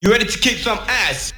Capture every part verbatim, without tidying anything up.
You ready to kick some ass?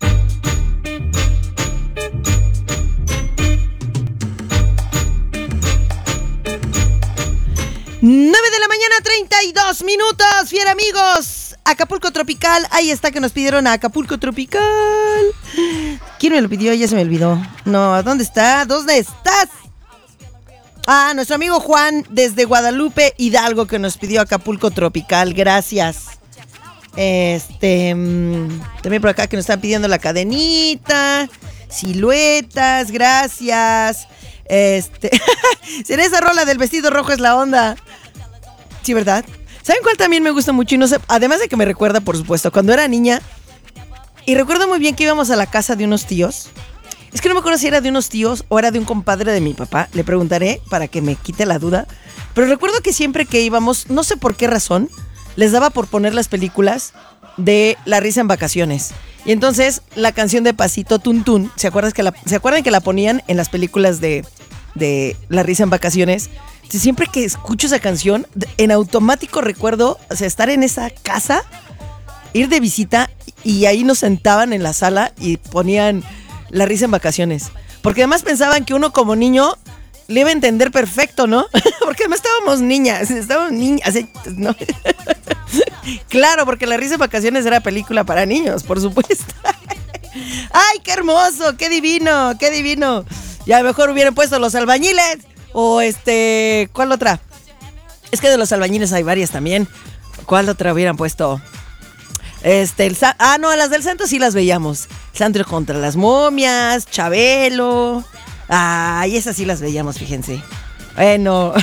nueve de la mañana, treinta y dos minutos, fiel amigos. Acapulco Tropical, ahí está que nos pidieron a Acapulco Tropical. ¿Quién me lo pidió? Ya se me olvidó. No, ¿dónde está? ¿Dónde estás? Ah, nuestro amigo Juan desde Guadalupe, Hidalgo, que nos pidió Acapulco Tropical. Gracias. Este, mmm, también por acá que nos están pidiendo la cadenita, siluetas, gracias. Este, será esa rola del vestido rojo es la onda. Sí, ¿verdad? ¿Saben cuál también me gusta mucho? Y no sé, además de que me recuerda, por supuesto, cuando era niña. Y recuerdo muy bien que íbamos a la casa de unos tíos. Es que no me acuerdo si era de unos tíos o era de un compadre de mi papá. Le preguntaré para que me quite la duda. Pero recuerdo que siempre que íbamos, no sé por qué razón, les daba por poner las películas de La Risa en Vacaciones. Y entonces la canción de Pasito Tun Tun, ¿se acuerdan que la, ¿se acuerdan que la ponían en las películas de, de La Risa en Vacaciones? Entonces, siempre que escucho esa canción, en automático recuerdo, o sea, estar en esa casa, ir de visita y ahí nos sentaban en la sala y ponían La Risa en Vacaciones. Porque además pensaban que uno como niño le iba a entender perfecto, ¿no? Porque además estábamos niñas, estábamos niñas, ¿no? Claro, porque La Risa en Vacaciones era película para niños, por supuesto. ¡Ay, qué hermoso! ¡Qué divino! ¡Qué divino! Ya mejor hubieran puesto Los Albañiles. O este, ¿cuál otra? Es que de Los Albañiles hay varias también. ¿Cuál otra hubieran puesto? Este, el Sa- ah, no, las del Santo sí las veíamos. Santo contra las momias, Chabelo. Ay, esas sí las veíamos, fíjense. Bueno.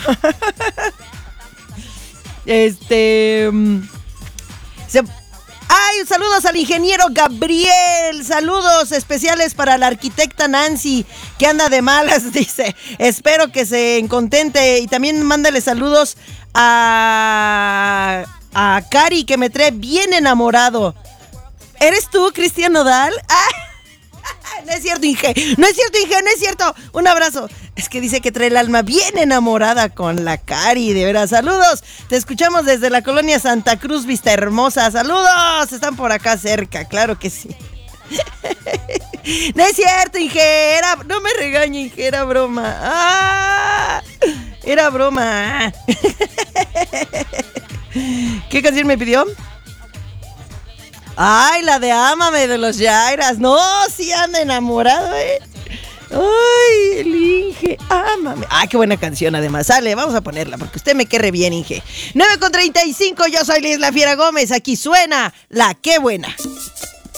este... Se, ¡ay! Saludos al ingeniero Gabriel. Saludos especiales para la arquitecta Nancy, que anda de malas, dice. Espero que se contente. Y también mándale saludos a, a Cari, que me trae bien enamorado. ¿Eres tú, Cristian Nodal? ¡Ah! No es cierto, Inge. No es cierto, Inge. No es cierto. Un abrazo. Es que dice que trae el alma bien enamorada con la Cari. De veras, saludos. Te escuchamos desde la colonia Santa Cruz, Vista Hermosa. Saludos. Están por acá cerca. Claro que sí. No es cierto, Inge. Era... No me regañe, Inge. Era broma. ¡Ah! Era broma. ¿Qué canción me pidió? Ay, la de Ámame de los Yairas. No, sí anda enamorado, ¿eh? Ay, el Inge, ámame. Ay, qué buena canción además. Sale, vamos a ponerla porque usted me querre bien, Inge. nueve con treinta y cinco, yo soy Liz La Fiera Gómez. Aquí suena La Qué Buena.